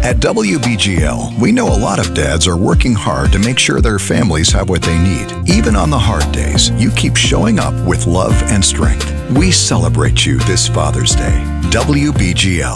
At WBGL, we know a lot of dads are working hard to make sure their families have what they need. Even on the hard days, you keep showing up with love and strength. We celebrate you this Father's Day. WBGL.